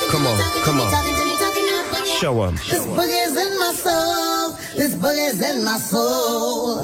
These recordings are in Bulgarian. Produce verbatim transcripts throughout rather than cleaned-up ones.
Come on, come on. Show 'em. This boogie's in my soul. This boogie's in my soul.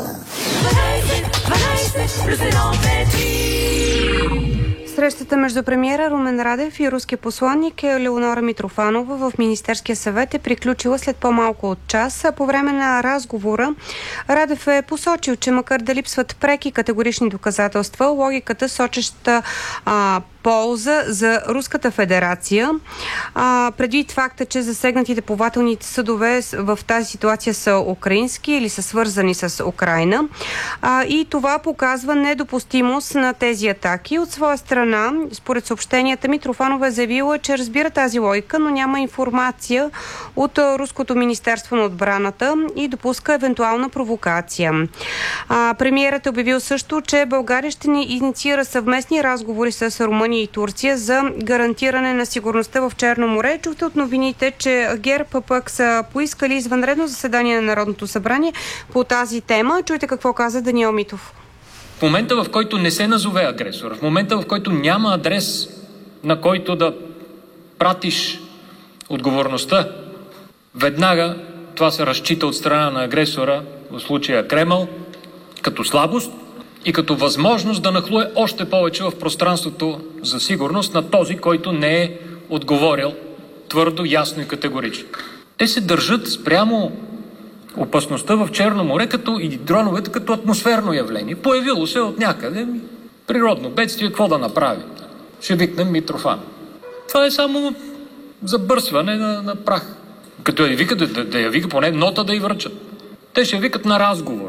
Срещата между премиера Румен Радев и руския посланник Елеонора Митрофанова в Министерския съвет е приключила след по-малко от час. По време на разговора Радев е посочил, че макар да липсват преки категорични доказателства, логиката сочеща а, полза за Руската федерация. А, предвид факта, че засегнатите плавателните съдове в тази ситуация са украински или са свързани с Украйна. А, и това показва недопустимост на тези атаки. От своя страна, според съобщенията, Митрофанова е заявила, че разбира тази логика, но няма информация от Руското министерство на отбраната и допуска евентуална провокация. А, премиерът е обявил също, че България ще ни инициира съвместни разговори с Румъния и Турция за гарантиране на сигурността в Черно море. Чухте от новините, че ГЕРБ пък са поискали извънредно заседание на Народното събрание по тази тема. Чуйте какво каза Даниел Митов. В момента, в който не се назове агресор, в момента, в който няма адрес, на който да пратиш отговорността, веднага това се разчита от страна на агресора, в случая Кремъл, като слабост и като възможност да нахлуе още повече в пространството за сигурност на този, който не е отговорил твърдо, ясно и категорично. Те се държат спрямо опасността в Черно море като и дроновете като атмосферно явление. Появило се от някъде природно бедствие, какво да направи? Ще викнем Митрофан. Това е само забърсване на, на прах. Като я вика, да, да, да я вика поне нота да й връчат. Те ще викат на разговор.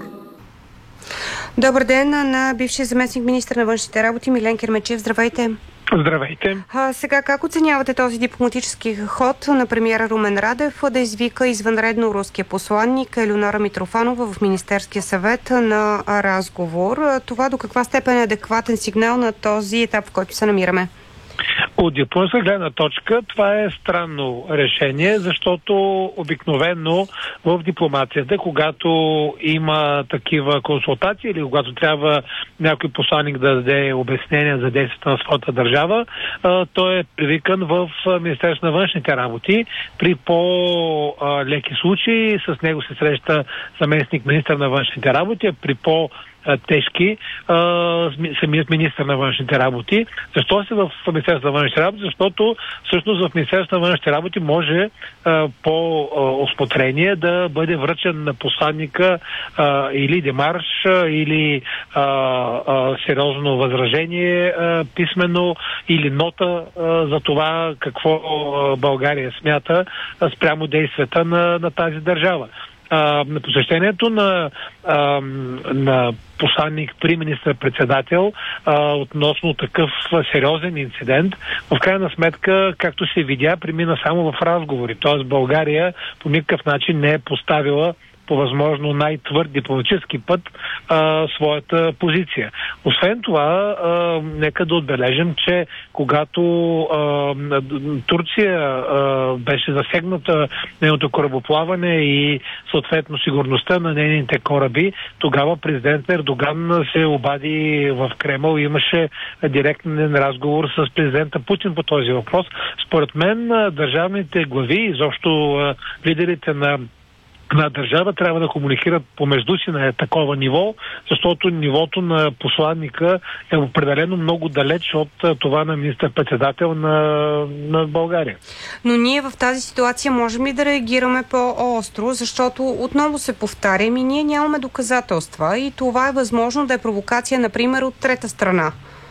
Добър ден на бившия заместник министър на външните работи Милен Кермечиев. Здравейте! Здравейте! А, сега, как оценявате този дипломатически ход на премиера Румен Радев да извика извънредно руския посланник Елеонора Митрофанова в Министерския съвет на разговор? Това до каква степен е адекватен сигнал на този етап, в който се намираме? От дипломатска гледна точка това е странно решение, защото обикновено в дипломацията, когато има такива консултации или когато трябва някой посланник да даде обяснение за действията на своята държава, той е привикан в Министерството на външните работи. При по-леки случаи с него се среща заместник министър на външните работи, при по- тежки, самият министър на външните работи. Защо се в Министерството на външните работи? Защото всъщност в Министерството на външните работи може а, по а, осмотрение да бъде връчен на посланника а, или демарш, а, или а, а, сериозно възражение а, писмено, или нота а, за това какво а, България смята а, спрямо действията на, на тази държава. А, на посещението на, а, на посланник при министър-председател а, относно такъв сериозен инцидент, в крайна сметка, както се видя, премина само в разговори. Т.е. България по никакъв начин не е поставила по възможно най-твърд дипломатически път а, своята позиция. Освен това, а, нека да отбележим, че когато а, Турция а, беше засегната нейното корабоплаване и съответно сигурността на нейните кораби, тогава президент Ердоган се обади в Кремъл и имаше директен разговор с президента Путин по този въпрос. Според мен държавните глави, изобщо лидерите на на държава трябва да комуникират помежду си на такова ниво, защото нивото на посланника е определено много далеч от това на министър-председател на, на България. Но ние в тази ситуация можем ли да реагираме по-остро, защото отново се повтарям и ние нямаме доказателства и това е възможно да е провокация, например, от трета страна.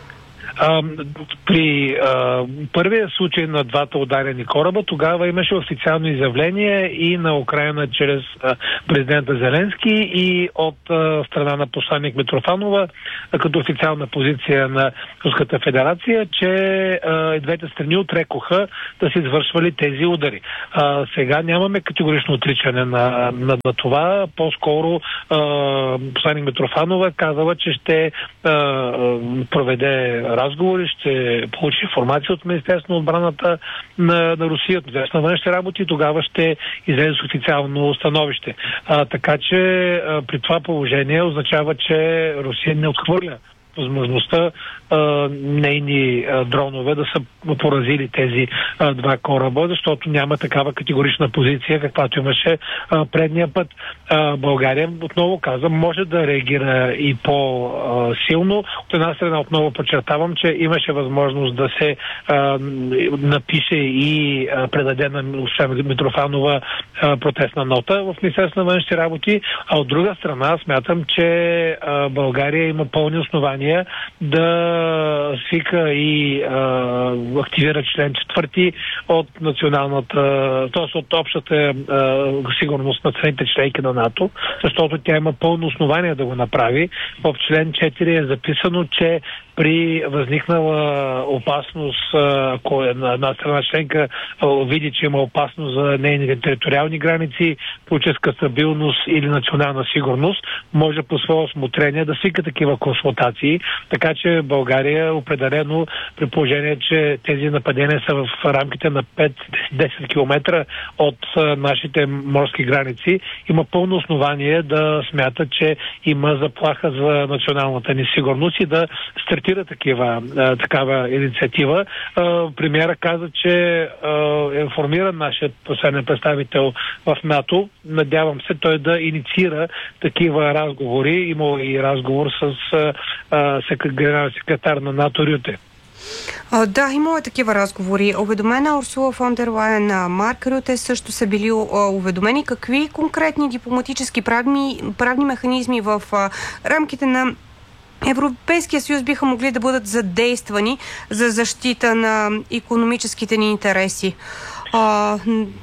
А, при а, първия случай на двата ударени кораба, тогава имаше официално изявление и на Украйна чрез а, президента Зеленски и от а, страна на посланник Митрофанова а, като официална позиция на Руската федерация, че а, и двете страни отрекоха да се извършвали тези удари. А, сега нямаме категорично отричане на, на, на това. По-скоро а, посланник Митрофанова казала, че ще а, проведе разговори, ще получи информация от Министерството на отбраната на, на Русия, от Министерството на външните работи и тогава ще излезе с официално становище. А, така че а, при това положение означава, че Русия не отхвърля възможността а, нейни а, дронове да са поразили тези а, два кораба, защото няма такава категорична позиция, каквато имаше а, предния път. А, България, отново казвам, може да реагира и по-силно. От една страна, отново подчертавам, че имаше възможност да се а, напише и а, предаде на госпожа Митрофанова а, протестна нота в Министерството на външните работи, а от друга страна смятам, че а, България има пълни основания да свика и а, активира член четвърти от националната, т.е. от общата а, сигурност на страните членки на НАТО, защото тя има пълно основание да го направи. В член четири е записано, че при възникнала опасност, ако една страна членка види, че има опасност за нейните териториални граници, политическа стабилност или национална сигурност, може по свое осмотрение да свика такива консултации. Така че България определено, при положение, че тези нападения са в рамките на пет-десет километра от нашите морски граници, има пълно основание да смята, че има заплаха за националната ни сигурност и да стартира такива, такава инициатива. Премиера каза, че е информиран нашият последен представител в НАТО. Надявам се той да инициира такива разговори. Има и разговор с генерален секретар на НАТО Рюте. А, да, имало е такива разговори. Уведомена Урсула фон дер Лайен, Марк Рюте също са били а, уведомени. Какви конкретни дипломатически правни, правни механизми в а, рамките на Европейския съюз биха могли да бъдат задействани за защита на икономическите ни интереси? А,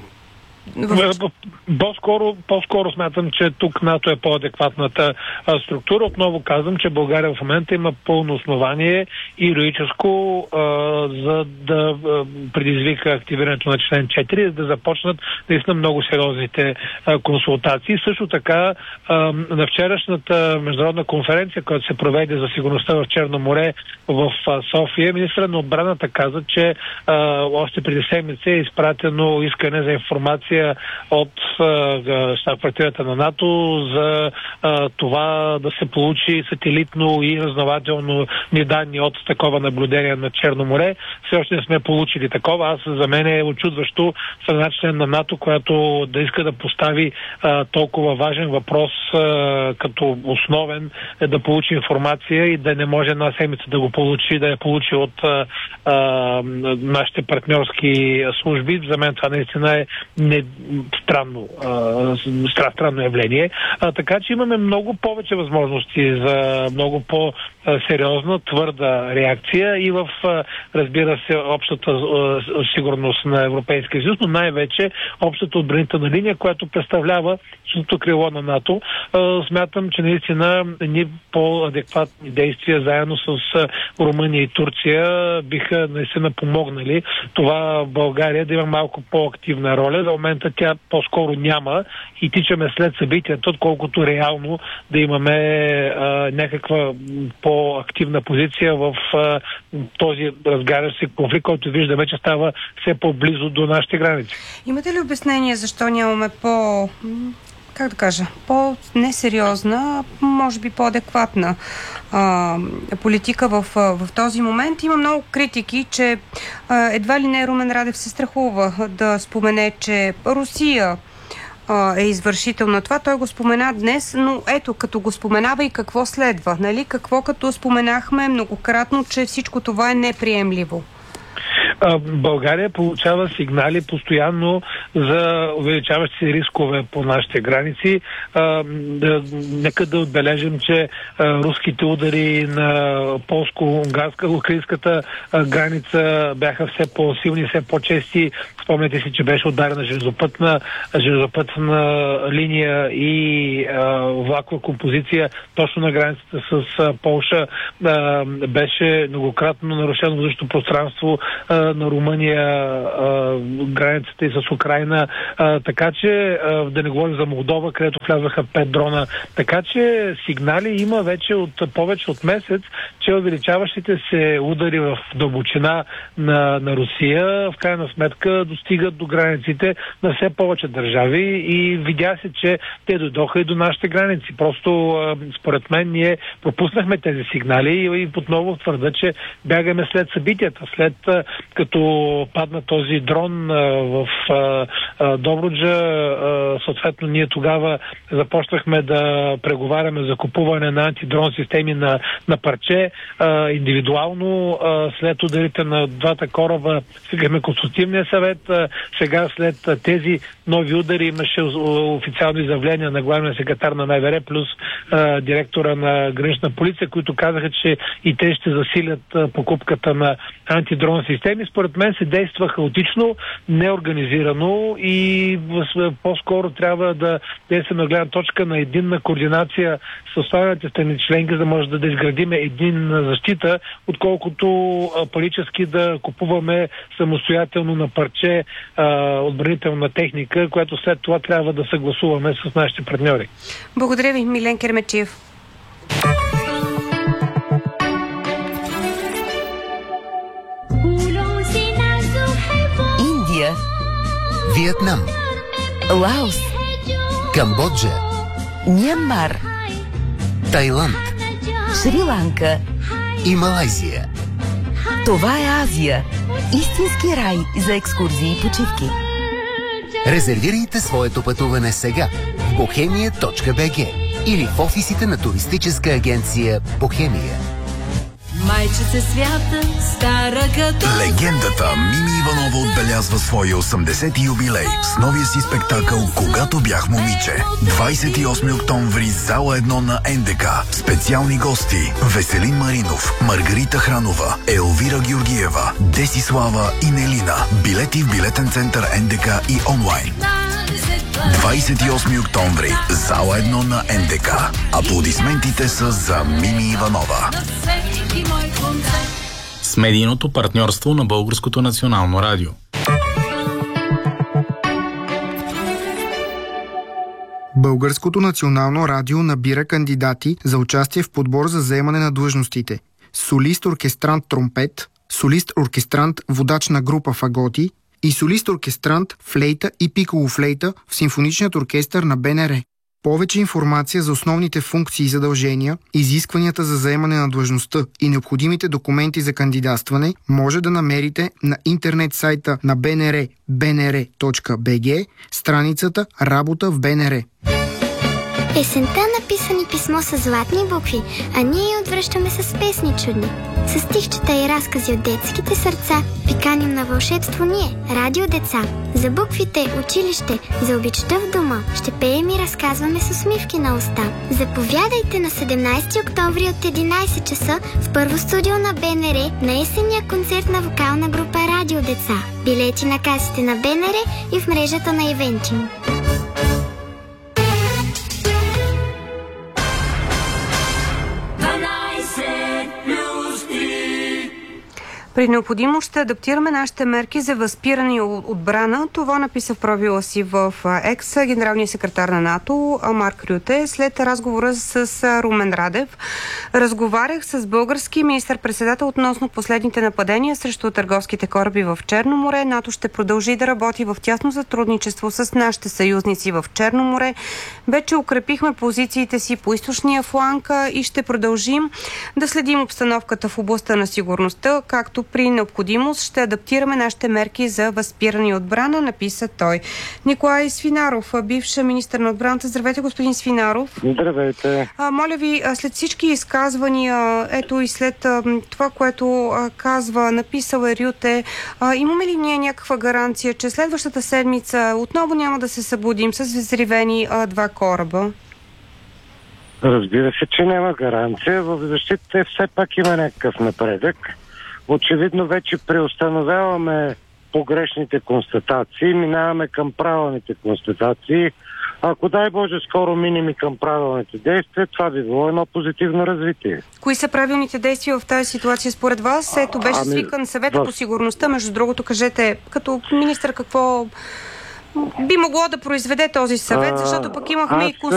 В... По-скоро, по-скоро смятам, че тук НАТО е по-адекватната а, структура. Отново казвам, че България в момента има пълно основание и юридическо а, за да а, предизвика активирането на член четири, за да започнат наистина много сериозните а, консултации. Също така а, на вчерашната международна конференция, която се проведе за сигурността в Черно море в а, София, министърът на отбраната каза, че а, още преди седмица е изпратено искане за информация от щаб-квартирата на НАТО за а, това да се получи сателитно и разнователно ни данни от такова наблюдение на Черно море. Все още не сме получили такова. Аз за мен е очудващо страна член на НАТО, която да иска да постави а, толкова важен въпрос а, като основен, е да получи информация и да не може една седмица да го получи, да я получи от а, а, нашите партньорски служби. За мен това наистина е не странно, а, странно явление. А, така че имаме много повече възможности за много по-сериозна, твърда реакция и в, разбира се, общата сигурност на Европейския съюз, но най-вече общата отбранителна линия, която представлява същото крило на НАТО. А, смятам, че наистина ни по-адекватни действия заедно с Румъния и Турция биха наистина помогнали това България да има малко по-активна роля. За момента тя по-скоро няма и тичаме след събитието, отколкото реално да имаме а, някаква по-активна позиция в а, този разгарящ се конфликт, който виждаме, че става все по-близо до нашите граници. Имате ли обяснение защо нямаме по... как да кажа, по-несериозна, може би по-адекватна а, политика в, в този момент? Има много критики, че а, едва ли не Румен Радев се страхува да спомене, че Русия а, е извършител на това. Той го спомена днес, но ето, като го споменава и какво следва, нали? Какво като споменахме многократно, че всичко това е неприемливо? България получава сигнали постоянно за увеличаващи се рискове по нашите граници. А, да, нека да отбележим, че а, руските удари на полско-унгарска-украинската граница бяха все по-силни, все по-чести. Спомняте си, че беше ударена железопътна, железопътна линия и а, влакова композиция точно на границата с а, Полша. А, беше многократно нарушено въздушно пространство. А, на Румъния, а, границата и с Украйна, а, така че а, да не говорим за Молдова, където влязаха пет дрона. Така че сигнали има вече от повече от месец, че увеличаващите се удари в дълбочина на, на Русия в крайна сметка достигат до границите на все повече държави и видя се, че те дойдоха и до нашите граници. Просто а, според мен ние пропуснахме тези сигнали и, и отново твърда, че бягаме след събитията. След а, като падна този дрон а, в а, а, Добруджа, а, съответно ние тогава започнахме да преговаряме за купуване на антидрон системи на, на парче. А, индивидуално а, след ударите на двата кораба стигахме консултативния съвет. А, сега след а, тези нови удари имаше официално изявление на главния секретар на МВР плюс а, директора на гранична полиция, които казаха, че и те ще засилят а, покупката на антидрон системи. Според мен се действа хаотично, неорганизирано и по-скоро трябва да действаме на гледна точка на единна координация с останалите страни членки, за да може да изградиме единна защита, отколкото панически да купуваме самостоятелно на парче а, отбранителна техника, която след това трябва да съгласуваме с нашите партньори. Благодаря ви, Милен Кермечиев. Индия, Виетнам, Лаос, Камбоджа, Мянмар, Тайланд, Шри-Ланка и Малайзия. Това е Азия. Истински рай за екскурзии и почивки. Резервирайте своето пътуване сега в бохемия точка би джи или в офисите на туристическа агенция Бохемия. Майче свята, стара като... Легендата Мими Иванова отбелязва своя осемдесети юбилей с новия си спектакъл "Когато бях момиче". двадесет и осми октомври, зала едно на ен де ка. Специални гости: Веселин Маринов, Маргарита Хранова, Елвира Георгиева, Десислава и Нелина. Билети в билетен център ен де ка и онлайн. двадесет и осми октомври, зала едно на ен де ка. Аплодисментите са за Мими Иванова. С медийното партньорство на Българското национално радио. Българското национално радио набира кандидати за участие в подбор за заемане на длъжностите: солист-оркестрант тромпет, солист-оркестрант водач на група фаготи и солист-оркестрант флейта и пиколо-флейта в симфоничният оркестър на Б Н Р. Повече информация за основните функции и задължения, изискванията за заемане на длъжността и необходимите документи за кандидатстване може да намерите на интернет сайта на Б Н Р б н р точка б г, страницата "Работа в Б Н Р". Есента написани писмо с златни букви, а ние я отвръщаме с песни чудни. С стихчета и разкази от детските сърца ви каним на вълшебство ние, Радио Деца. За буквите, училище, за обичта в дома ще пеем и разказваме с усмивки на уста. Заповядайте на седемнадесети октомври от единадесет часа в първо студио на Б Н Р на есенния концерт на вокална група Радио Деца. Билети на касите на Б Н Р и в мрежата на Ивентим. При необходимост ще адаптираме нашите мерки за възпиране и отбрана. Това написа в правила си в екс генералния секретар на НАТО Марк Рюте след разговора с Румен Радев. Разговарях с български министър-председател относно последните нападения срещу търговските кораби в Черно море. НАТО ще продължи да работи в тясно сътрудничество с нашите съюзници в Черно море. Вече укрепихме позициите си по източния фланг и ще продължим да следим обстановката в областта на сигурността, както при необходимост ще адаптираме нашите мерки за възпиране и отбрана, написа той. Николай Свинаров, бивш министър на отбраната. Здравейте, господин Свинаров. Здравейте. А, моля ви, след всички изказвания, ето и след а, това, което а, казва, написал е Рюте, а, имаме ли ние някаква гаранция, че следващата седмица отново няма да се събудим с взривени а, два кораба? Разбира се, че няма гаранция. В защитата все пак има някакъв напредък. Очевидно вече преустановяваме погрешните констатации, минаваме към правилните констатации. Ако дай Боже скоро минем и към правилните действия, това би било едно позитивно развитие. Кои са правилните действия в тази ситуация според вас? Ето беше ами, свикан съвета в... по сигурността. Между другото, кажете, като министър, какво би могло да произведе този съвет, защото пък имахме аз... и